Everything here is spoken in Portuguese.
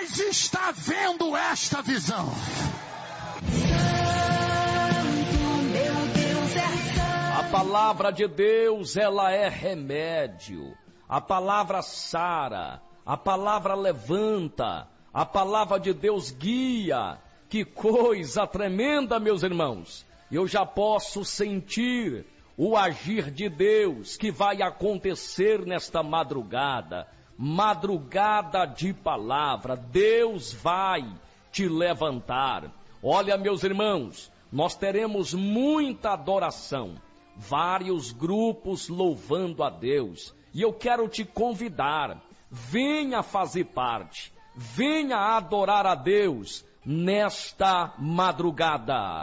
mas está vendo esta visão. A palavra de Deus, ela é remédio. A palavra sara, a palavra levanta, a palavra de Deus guia. Que coisa tremenda, meus irmãos. Eu já posso sentir o agir de Deus que vai acontecer nesta madrugada. Madrugada de palavra. Deus vai te levantar. Olha, meus irmãos, nós teremos muita adoração. Vários grupos louvando a Deus. E eu quero te convidar. Venha fazer parte. Venha adorar a Deus nesta madrugada.